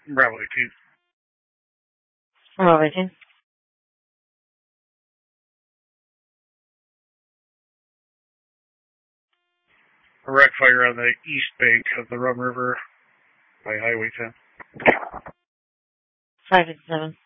Bravo 18. Bravo 18. A wreck fire on the east bank of the Rum River by Highway 10. 557.